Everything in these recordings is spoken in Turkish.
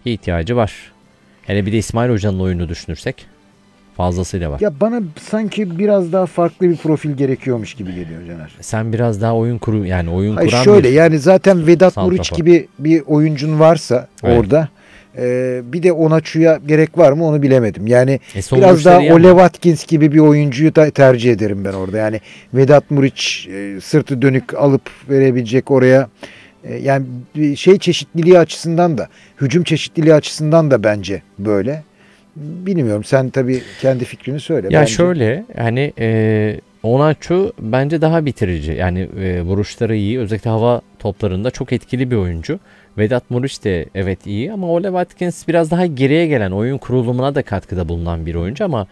ihtiyacı var. Hele bir de İsmail Hoca'nın oyunu düşünürsek fazlasıyla var. Ya bana sanki biraz daha farklı bir profil gerekiyormuş gibi geliyor Caner. Sen biraz daha oyun kuran Hayır, şöyle yani zaten Vedat santrafor. Muriç gibi bir oyuncun varsa Evet. orada bir de Onaçu'ya gerek var mı onu bilemedim. Yani Son biraz daha vuruşları iyi ama. Ole Watkins gibi bir oyuncuyu da tercih ederim ben orada. Yani Vedat Muriç sırtı dönük alıp verebilecek oraya. Yani şey çeşitliliği açısından da, hücum çeşitliliği açısından da bence böyle. Bilmiyorum, sen tabii kendi fikrini söyle. Ya Bence şöyle hani Onaçu bence daha bitirici. Yani vuruşları iyi. Özellikle hava toplarında çok etkili bir oyuncu. Vedat Muriç de evet iyi ama Ole Watkins biraz daha geriye gelen, oyun kurulumuna da katkıda bulunan bir oyuncu ama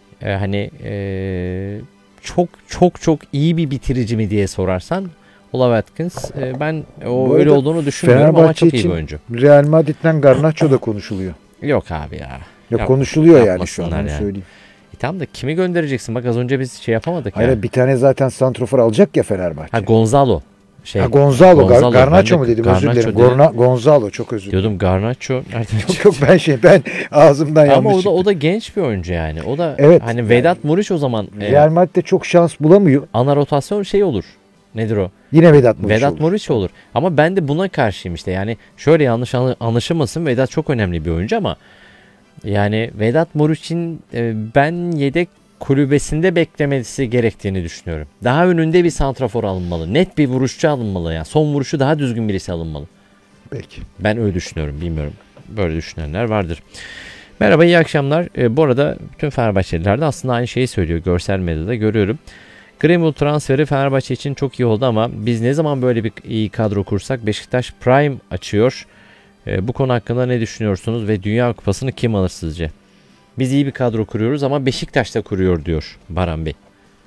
çok çok çok iyi bir bitirici mi diye sorarsan Ole Watkins ben bu öyle arada olduğunu düşünmüyorum ama Fenerbahçe çok iyi için bir oyuncu. Real Madrid'den Garnacho da konuşuluyor. Yok abi ya. Ya konuşuluyor yani şu an, Yapmasınlar onu yani. söyleyeyim. Tamam da kimi göndereceksin? Bak az önce biz şey yapamadık Hayır, ya. bir tane zaten santrofor alacak ya Fenerbahçe. Ha Gonzalo. Gonzalo. Gonzalo, ben Garnacho de mu dedim, Garnacho özür dilerim. dedim. Gonzalo, çok özür dilerim. Diyordum Garnacho. Nereden Yok çıktı? ben ağzımdan Ama yanlış o da, çıktı. o da genç bir oyuncu yani. O da Evet, hani yani Vedat Muriç o zaman Real Madrid'de çok şans bulamıyor. ana rotasyon şey olur. Nedir o? Yine Vedat Muriç Vedat olur. Muriç olur. Ama ben de buna karşıyım işte. Yani şöyle yanlış anlaşılmasın. Vedat çok önemli bir oyuncu ama yani Vedat Muriç'in ben yedek kulübesinde beklemesi gerektiğini düşünüyorum. Daha önünde bir santrafor alınmalı. Net bir vuruşçu alınmalı. Yani son vuruşu daha düzgün birisi alınmalı. Peki. Ben öyle düşünüyorum. Bilmiyorum. Böyle düşünenler vardır. Merhaba, iyi akşamlar. Bu arada bütün Fenerbahçeliler de aslında aynı şeyi söylüyor. Görsel medyada görüyorum. Greenwood transferi Fenerbahçe için çok iyi oldu ama biz ne zaman böyle bir iyi kadro kursak Beşiktaş Prime açıyor. Bu konu hakkında ne düşünüyorsunuz ve Dünya Kupası'nı kim alır sizce? Biz iyi bir kadro kuruyoruz ama Beşiktaş da kuruyor diyor Baran Bey.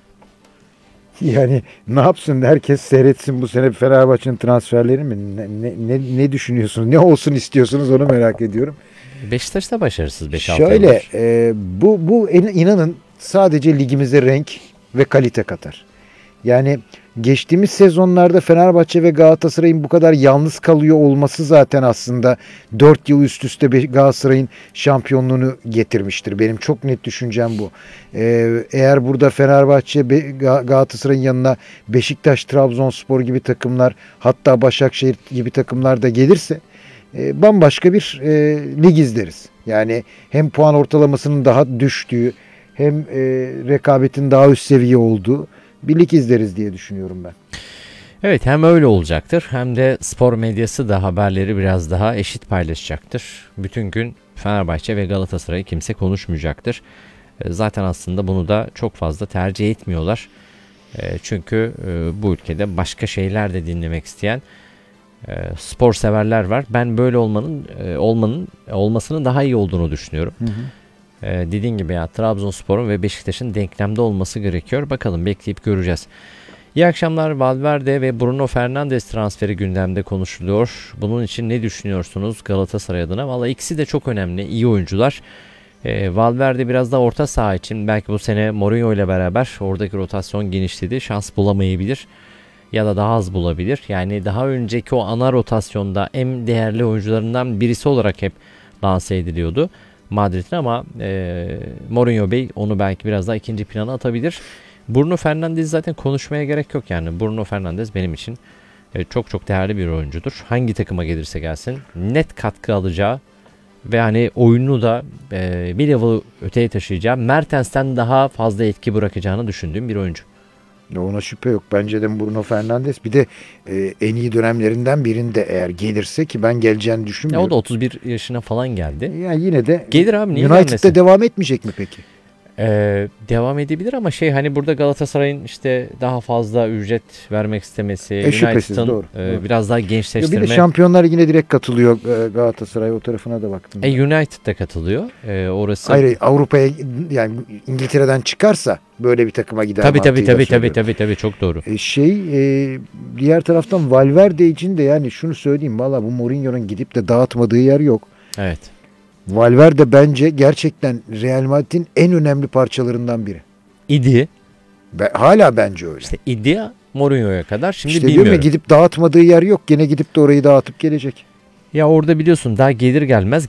Yani ne yapsın, herkes seyretsin bu sene Fenerbahçe'nin transferleri mi? Ne düşünüyorsunuz? Ne olsun istiyorsunuz, onu merak ediyorum. Beşiktaş da başarısız 5-6 Şöyle yıldır. bu inanın sadece ligimize renk ve kalite katar. Yani geçtiğimiz sezonlarda Fenerbahçe ve Galatasaray'ın bu kadar yalnız kalıyor olması zaten aslında 4 yıl üst üste Galatasaray'ın şampiyonluğunu getirmiştir. Benim çok net düşüncem bu. Eğer burada Fenerbahçe Galatasaray'ın yanına Beşiktaş, Trabzonspor gibi takımlar, hatta Başakşehir gibi takımlar da gelirse bambaşka bir lig izleriz. Yani hem puan ortalamasının daha düştüğü hem rekabetin daha üst seviye olduğu bir lig izleriz diye düşünüyorum ben. Evet, hem öyle olacaktır hem de spor medyası da haberleri biraz daha eşit paylaşacaktır. Bütün gün Fenerbahçe ve Galatasaray'ı kimse konuşmayacaktır. Zaten aslında bunu da çok fazla tercih etmiyorlar. Çünkü bu ülkede başka şeyler de dinlemek isteyen spor severler var. Ben böyle olmasının daha iyi olduğunu düşünüyorum. Hı hı. Dediğin gibi ya Trabzonspor'un ve Beşiktaş'ın denklemde olması gerekiyor. Bakalım, bekleyip göreceğiz. İyi akşamlar. Valverde ve Bruno Fernandes transferi gündemde konuşuluyor. Bunun için ne düşünüyorsunuz Galatasaray adına? Valla ikisi de çok önemli, iyi oyuncular. Valverde biraz da orta saha için belki bu sene Mourinho ile beraber oradaki rotasyon genişledi. Şans bulamayabilir ya da daha az bulabilir. Yani daha önceki o ana rotasyonda en değerli oyuncularından birisi olarak hep lanse ediliyordu Madrid'in ama Mourinho Bey onu belki biraz daha ikinci plana atabilir. Bruno Fernandes zaten konuşmaya gerek yok yani. Bruno Fernandes benim için çok çok değerli bir oyuncudur. Hangi takıma gelirse gelsin net katkı alacağı ve hani oyunu da bir level öteye taşıyacağı, Mertens'ten daha fazla etki bırakacağını düşündüğüm bir oyuncu. Ona şüphe yok. Bence de Bruno Fernandes bir de en iyi dönemlerinden birinde eğer gelirse, ki ben geleceğini düşünmüyorum. O da 31 yaşına falan geldi. Yani yine de Gelir abi, niye United'da gelmesin? devam etmeyecek mi peki? Devam edebilir ama hani burada Galatasaray'ın işte daha fazla ücret vermek istemesi, Şüphesiz, United'ın doğru. biraz daha Bir gençleştirme. de Şampiyonlar yine direkt katılıyor Galatasaray, o tarafına da baktım. United da katılıyor. Orası. Hayır, Avrupa'ya, yani İngiltere'den çıkarsa böyle bir takıma gider Tabii mantığıyla söylüyorum. tabii çok doğru. Diğer taraftan Valverde için de yani şunu söyleyeyim, valla bu Mourinho'nun gidip de dağıtmadığı yer yok. Evet. Valverde bence gerçekten Real Madrid'in en önemli parçalarından biri. İdi. Hala bence öyle. İşte idi Mourinho'ya kadar. Şimdi İşte diyorum bilmiyorum. ya, gidip dağıtmadığı yer yok. Gene gidip de orayı dağıtıp gelecek. Ya orada biliyorsun daha gelir gelmez